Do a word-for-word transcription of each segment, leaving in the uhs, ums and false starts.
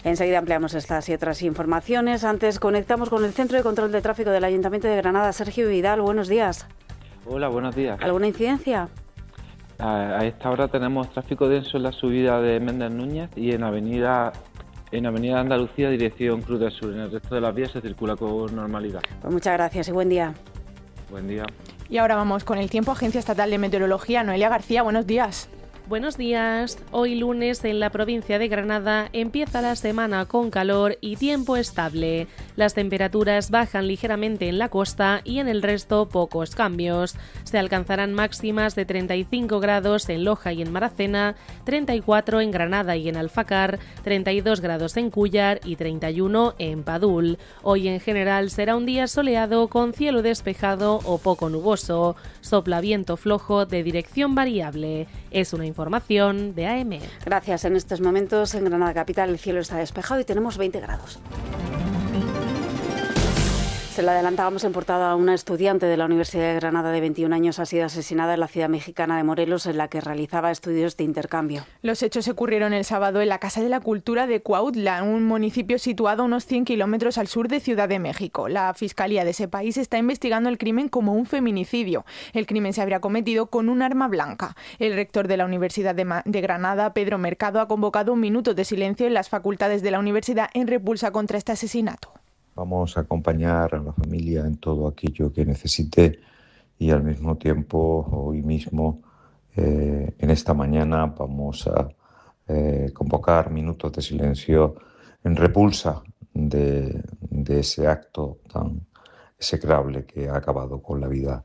Enseguida ampliamos estas y otras informaciones. Antes conectamos con el Centro de Control de Tráfico del Ayuntamiento de Granada. Sergio Vidal, buenos días. Hola, buenos días. ¿Alguna incidencia? A, a esta hora tenemos tráfico denso en la subida de Méndez Núñez y en Avenida en Avenida Andalucía, dirección Cruz del Sur. En el resto de las vías se circula con normalidad. Pues muchas gracias y buen día. Buen día. Y ahora vamos con el tiempo. Agencia Estatal de Meteorología, Noelia García, buenos días. Buenos días. Hoy lunes en la provincia de Granada empieza la semana con calor y tiempo estable. Las temperaturas bajan ligeramente en la costa y en el resto pocos cambios. Se alcanzarán máximas de treinta y cinco grados en Loja y en Maracena, treinta y cuatro en Granada y en Alfacar, treinta y dos grados en Cúllar y treinta y uno en Padul. Hoy en general será un día soleado con cielo despejado o poco nuboso. Sopla viento flojo de dirección variable. Es una información de A M. Gracias. En estos momentos en Granada capital el cielo está despejado y tenemos veinte grados. Se lo adelantábamos en portada. Una estudiante de la Universidad de Granada de veintiún años ha sido asesinada en la ciudad mexicana de Morelos, en la que realizaba estudios de intercambio. Los hechos ocurrieron el sábado en la Casa de la Cultura de Cuautla, un municipio situado a unos cien kilómetros al sur de Ciudad de México. La Fiscalía de ese país está investigando el crimen como un feminicidio. El crimen se habría cometido con un arma blanca. El rector de la Universidad de, Ma- de Granada, Pedro Mercado, ha convocado un minuto de silencio en las facultades de la universidad en repulsa contra este asesinato. Vamos a acompañar a la familia en todo aquello que necesite y al mismo tiempo hoy mismo, eh, en esta mañana, vamos a eh, convocar minutos de silencio en repulsa de, de ese acto tan execrable que ha acabado con la vida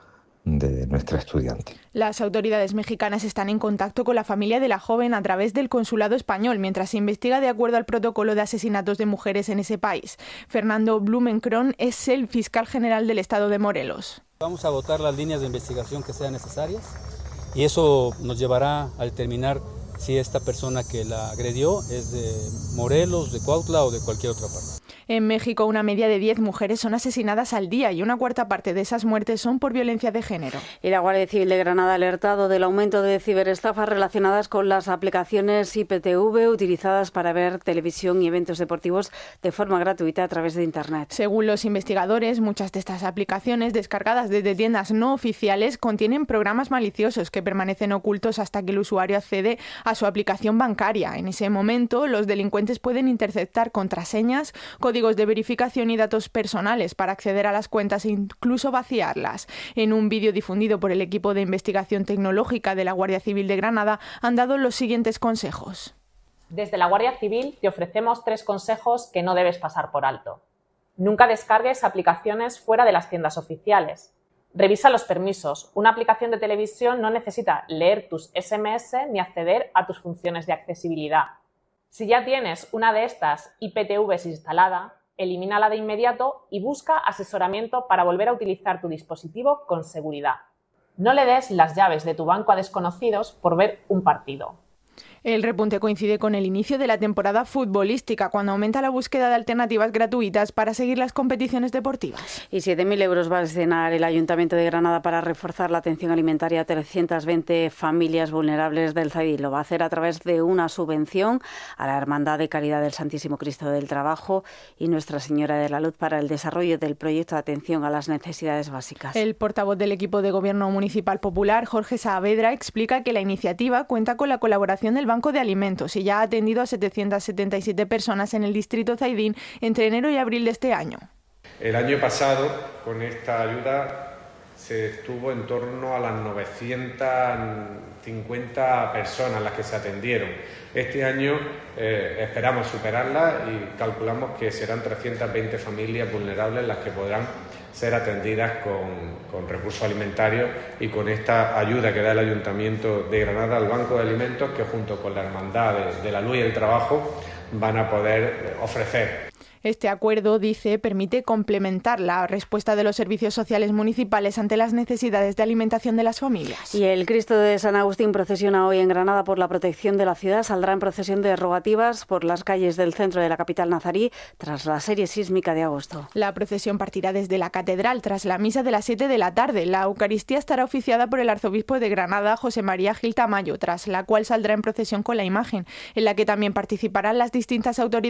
de nuestra estudiante. Las autoridades mexicanas están en contacto con la familia de la joven a través del consulado español, mientras se investiga de acuerdo al protocolo de asesinatos de mujeres en ese país. Fernando Blumenkron es el fiscal general del estado de Morelos. Vamos a agotar las líneas de investigación que sean necesarias y eso nos llevará a determinar si esta persona que la agredió es de Morelos, de Cuautla o de cualquier otra parte. En México, una media de diez mujeres son asesinadas al día y una cuarta parte de esas muertes son por violencia de género. Y la Guardia Civil de Granada ha alertado del aumento de ciberestafas relacionadas con las aplicaciones I P T V utilizadas para ver televisión y eventos deportivos de forma gratuita a través de Internet. Según los investigadores, muchas de estas aplicaciones descargadas desde tiendas no oficiales contienen programas maliciosos que permanecen ocultos hasta que el usuario accede a su aplicación bancaria. En ese momento, los delincuentes pueden interceptar contraseñas, códigos de verificación y datos personales para acceder a las cuentas e incluso vaciarlas. En un vídeo difundido por el equipo de investigación tecnológica de la Guardia Civil de Granada han dado los siguientes consejos. Desde la Guardia Civil te ofrecemos tres consejos que no debes pasar por alto. Nunca descargues aplicaciones fuera de las tiendas oficiales. Revisa los permisos. Una aplicación de televisión no necesita leer tus ese eme ese ni acceder a tus funciones de accesibilidad. Si ya tienes una de estas I P T Vs instalada, elimínala de inmediato y busca asesoramiento para volver a utilizar tu dispositivo con seguridad. No le des las llaves de tu banco a desconocidos por ver un partido. El repunte coincide con el inicio de la temporada futbolística, cuando aumenta la búsqueda de alternativas gratuitas para seguir las competiciones deportivas. Y siete mil euros va a destinar el Ayuntamiento de Granada para reforzar la atención alimentaria a trescientas veinte familias vulnerables del Zaidín. Lo va a hacer a través de una subvención a la Hermandad de Caridad del Santísimo Cristo del Trabajo y Nuestra Señora de la Luz para el desarrollo del proyecto de atención a las necesidades básicas. El portavoz del equipo de Gobierno Municipal Popular, Jorge Saavedra, explica que la iniciativa cuenta con la colaboración del Banco de Alimentos y ya ha atendido a setecientas setenta y siete personas en el distrito Zaidín entre enero y abril de este año. El año pasado, con esta ayuda, se estuvo en torno a las novecientas cincuenta personas las que se atendieron. Este año eh, esperamos superarla y calculamos que serán trescientas veinte familias vulnerables las que podrán ser atendidas con, con recursos alimentarios y con esta ayuda que da el Ayuntamiento de Granada al Banco de Alimentos, que junto con la Hermandad de, de la Luz y el Trabajo van a poder ofrecer. Este acuerdo, dice, permite complementar la respuesta de los servicios sociales municipales ante las necesidades de alimentación de las familias. Y el Cristo de San Agustín procesiona hoy en Granada por la protección de la ciudad. Saldrá en procesión de rogativas por las calles del centro de la capital nazarí tras la serie sísmica de agosto. La procesión partirá desde la catedral tras la misa de las siete de la tarde. La Eucaristía estará oficiada por el arzobispo de Granada, José María Gil Tamayo, tras la cual saldrá en procesión con la imagen, en la que también participarán las distintas autoridades